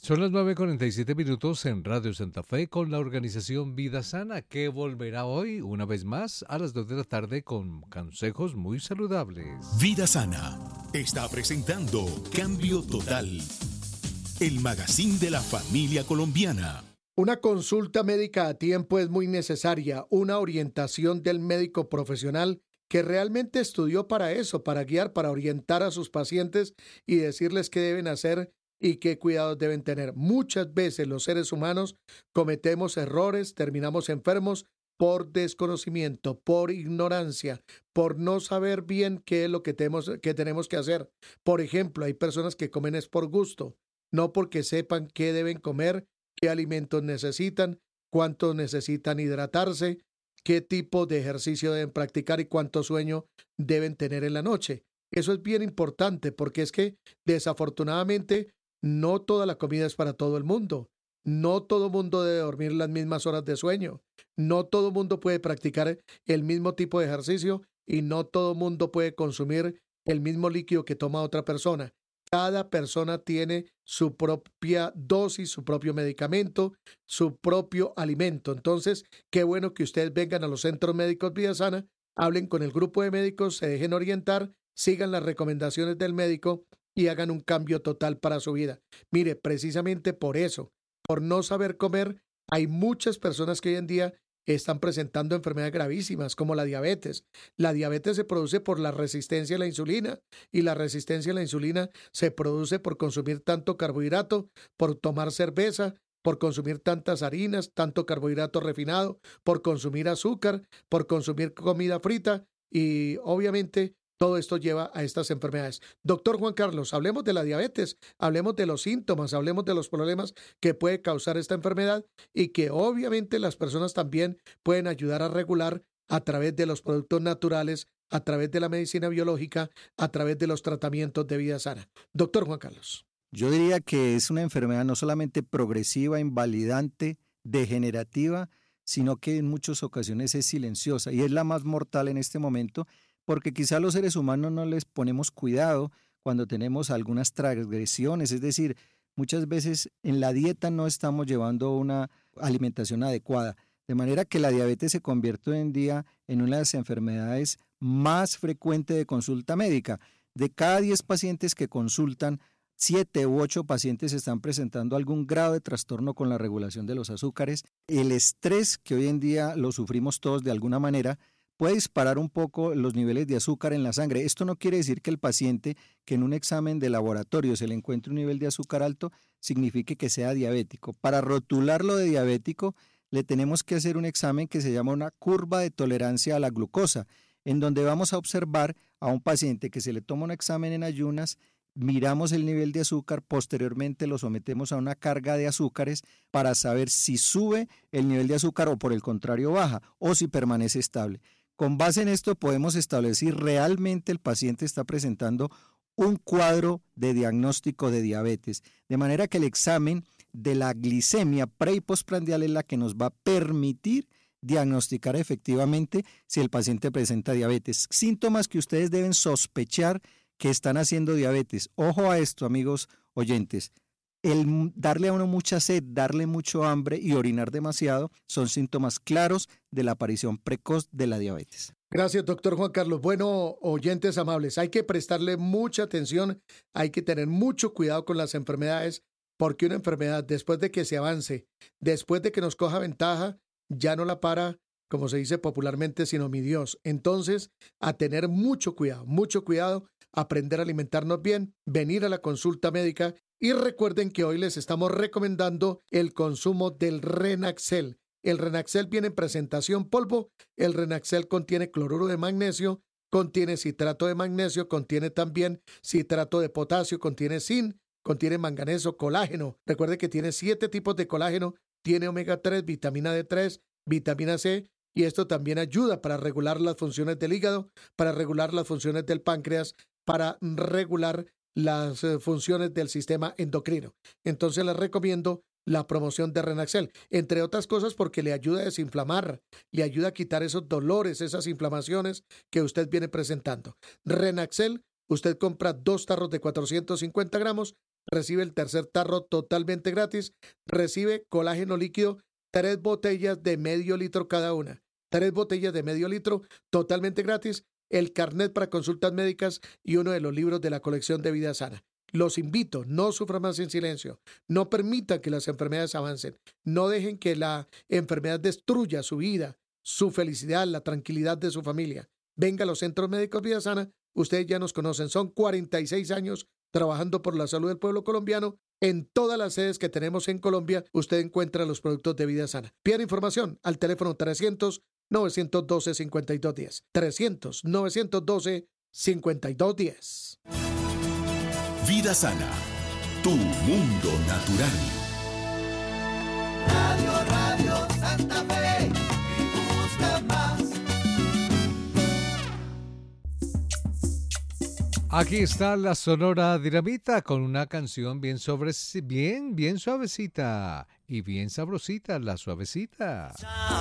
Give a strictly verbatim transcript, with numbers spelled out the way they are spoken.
Son las nueve cuarenta y siete minutos en Radio Santa Fe con la organización Vida Sana, que volverá hoy, una vez más, a las dos de la tarde con consejos muy saludables. Vida Sana está presentando Cambio Total, el magazine de la familia colombiana. Una consulta médica a tiempo es muy necesaria, una orientación del médico profesional que realmente estudió para eso, para guiar, para orientar a sus pacientes y decirles qué deben hacer y qué cuidados deben tener. Muchas veces los seres humanos cometemos errores, terminamos enfermos por desconocimiento, por ignorancia, por no saber bien qué es lo que tenemos, que tenemos que hacer. Por ejemplo, hay personas que comen es por gusto, no porque sepan qué deben comer, qué alimentos necesitan, cuánto necesitan hidratarse, qué tipo de ejercicio deben practicar y cuánto sueño deben tener en la noche. Eso es bien importante porque es que desafortunadamente no toda la comida es para todo el mundo. No todo mundo debe dormir las mismas horas de sueño. No todo mundo puede practicar el mismo tipo de ejercicio y no todo mundo puede consumir el mismo líquido que toma otra persona. Cada persona tiene su propia dosis, su propio medicamento, su propio alimento. Entonces, qué bueno que ustedes vengan a los centros médicos Vida Sana, hablen con el grupo de médicos, se dejen orientar, sigan las recomendaciones del médico y hagan un cambio total para su vida. Mire, precisamente por eso, por no saber comer, hay muchas personas que hoy en día están presentando enfermedades gravísimas como la diabetes. La diabetes se produce por la resistencia a la insulina y la resistencia a la insulina se produce por consumir tanto carbohidrato, por tomar cerveza, por consumir tantas harinas, tanto carbohidrato refinado, por consumir azúcar, por consumir comida frita y obviamente todo esto lleva a estas enfermedades. Doctor Juan Carlos, hablemos de la diabetes, hablemos de los síntomas, hablemos de los problemas que puede causar esta enfermedad y que obviamente las personas también pueden ayudar a regular a través de los productos naturales, a través de la medicina biológica, a través de los tratamientos de vida sana. Doctor Juan Carlos. Yo diría que es una enfermedad no solamente progresiva, invalidante, degenerativa, sino que en muchas ocasiones es silenciosa y es la más mortal en este momento, porque quizá los seres humanos no les ponemos cuidado cuando tenemos algunas transgresiones, es decir, muchas veces en la dieta no estamos llevando una alimentación adecuada, de manera que la diabetes se convierte hoy en día en una de las enfermedades más frecuentes de consulta médica. De cada diez pacientes que consultan, siete u ocho pacientes están presentando algún grado de trastorno con la regulación de los azúcares. El estrés, que hoy en día lo sufrimos todos de alguna manera, puede disparar un poco los niveles de azúcar en la sangre. Esto no quiere decir que el paciente que en un examen de laboratorio se le encuentre un nivel de azúcar alto signifique que sea diabético. Para rotularlo de diabético le tenemos que hacer un examen que se llama una curva de tolerancia a la glucosa, en donde vamos a observar a un paciente que se le toma un examen en ayunas, miramos el nivel de azúcar, posteriormente lo sometemos a una carga de azúcares para saber si sube el nivel de azúcar o por el contrario baja o si permanece estable. Con base en esto podemos establecer si realmente el paciente está presentando un cuadro de diagnóstico de diabetes, de manera que el examen de la glicemia pre y postprandial es la que nos va a permitir diagnosticar efectivamente si el paciente presenta diabetes. Síntomas que ustedes deben sospechar que están haciendo diabetes. Ojo a esto, amigos oyentes. El darle a uno mucha sed, darle mucho hambre y orinar demasiado son síntomas claros de la aparición precoz de la diabetes. Gracias, doctor Juan Carlos. Bueno, oyentes amables, hay que prestarle mucha atención, hay que tener mucho cuidado con las enfermedades, porque una enfermedad, después de que se avance, después de que nos coja ventaja, ya no la para, como se dice popularmente, sino mi Dios. Entonces, a tener mucho cuidado, mucho cuidado, aprender a alimentarnos bien, venir a la consulta médica y recuerden que hoy les estamos recomendando el consumo del Renaxel. El Renaxel viene en presentación polvo, el Renaxel contiene cloruro de magnesio, contiene citrato de magnesio, contiene también citrato de potasio, contiene zinc, contiene manganeso, colágeno. Recuerde que tiene siete tipos de colágeno, tiene omega tres, vitamina D tres, vitamina C, y esto también ayuda para regular las funciones del hígado, para regular las funciones del páncreas, para regular las eh, funciones del sistema endocrino. Entonces les recomiendo la promoción de Renaxel, entre otras cosas porque le ayuda a desinflamar, le ayuda a quitar esos dolores, esas inflamaciones que usted viene presentando. Renaxel, usted compra dos tarros de cuatrocientos cincuenta gramos, recibe el tercer tarro totalmente gratis, recibe colágeno líquido, tres botellas de medio litro cada una, tres botellas de medio litro totalmente gratis, el carnet para consultas médicas y uno de los libros de la colección de Vida Sana. Los invito, no sufran más en silencio, no permitan que las enfermedades avancen, no dejen que la enfermedad destruya su vida, su felicidad, la tranquilidad de su familia. Venga a los centros médicos Vida Sana, ustedes ya nos conocen, son cuarenta y seis años trabajando por la salud del pueblo colombiano. En todas las sedes que tenemos en Colombia, usted encuentra los productos de Vida Sana. Pida información al teléfono trescientos, novecientos doce, cincuenta y dos diez. trescientos, novecientos doce, cincuenta y dos diez. Vida Sana, tu mundo natural. Radio, Radio Santa Fe, y busca más. Aquí está la Sonora Dinamita con una canción bien sobre, bien, bien suavecita y bien sabrosita, la suavecita.